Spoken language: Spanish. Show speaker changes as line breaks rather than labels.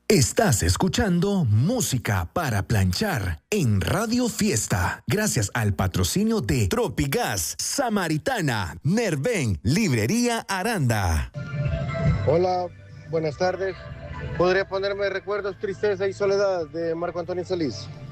Estás escuchando Música para Planchar en Radio Fiesta, gracias al patrocinio de Tropigas, Samaritana, Nerven, Librería Aranda.
Hola, buenas tardes. ¿Podría ponerme Recuerdos, Tristeza y Soledad de Marco Antonio Solís?